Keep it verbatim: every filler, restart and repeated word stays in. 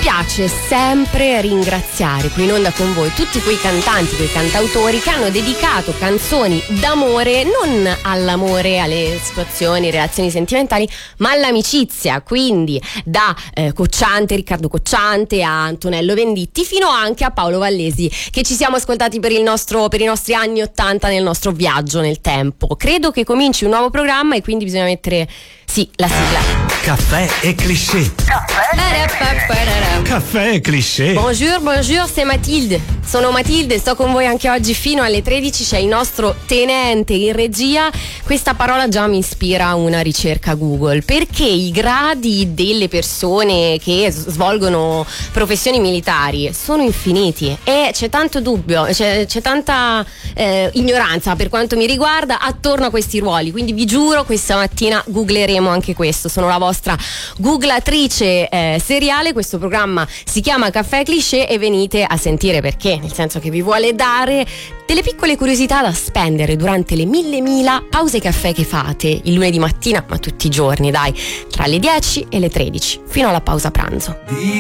piace sempre ringraziare qui in onda con voi tutti quei cantanti, quei cantautori che hanno dedicato canzoni d'amore non all'amore, alle situazioni, relazioni sentimentali, ma all'amicizia. Quindi da eh, Cocciante, Riccardo Cocciante, a Antonello Venditti, fino anche a Paolo Vallesi, che ci siamo ascoltati per il nostro per i nostri anni ottanta nel nostro viaggio nel tempo. Credo che cominci un nuovo programma e quindi bisogna mettere sì, la sigla. Caffè e cliché. Caffè e cliché. Bonjour, bonjour, c'est Mathilde. Sono Matilde, sto con voi anche oggi fino alle tredici. C'è il nostro tenente in regia. Questa parola già mi ispira una ricerca Google, perché i gradi delle persone che svolgono professioni militari sono infiniti e c'è tanto dubbio, c'è, c'è tanta eh, ignoranza per quanto mi riguarda attorno a questi ruoli. Quindi vi giuro, questa mattina googleremo anche questo. Sono la vostra googlatrice eh, seriale. Questo programma si chiama Caffè Cliché e venite a sentire perché, nel senso che vi vuole dare delle piccole curiosità da spendere durante le mille mila pause caffè che fate il lunedì mattina, ma tutti i giorni, dai, tra le dieci e le tredici fino alla pausa pranzo.